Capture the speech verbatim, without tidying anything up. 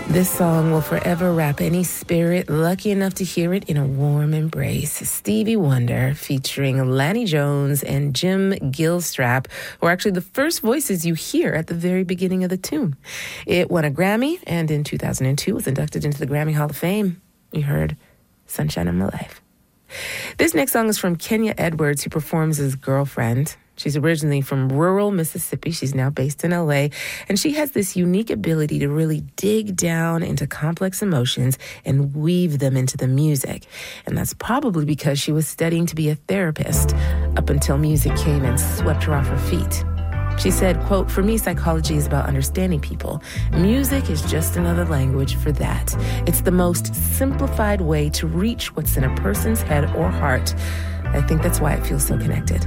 This song will forever wrap any spirit lucky enough to hear it in a warm embrace. Stevie Wonder featuring Lanny Jones and Jim Gilstrap were actually the first voices you hear at the very beginning of the tune. It won a Grammy and in two thousand two was inducted into the Grammy Hall of Fame. You heard Sunshine in My Life. This next song is from Kenya Edwards, who performs as Girlfriend. She's originally from rural Mississippi. She's now based in L A, and she has this unique ability to really dig down into complex emotions and weave them into the music. And that's probably because she was studying to be a therapist up until music came and swept her off her feet. She said, quote, "For me, psychology is about understanding people. Music is just another language for that. It's the most simplified way to reach what's in a person's head or heart. I think that's why it feels so connected."